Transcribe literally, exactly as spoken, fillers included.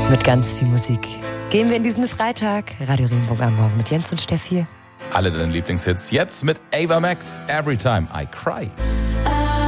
Mit ganz viel Musik gehen wir in diesen Freitag. Radio Regenbogen am Morgen mit Jens und Steffi. Alle deine Lieblingshits jetzt mit Ava Max, Every Time I Cry.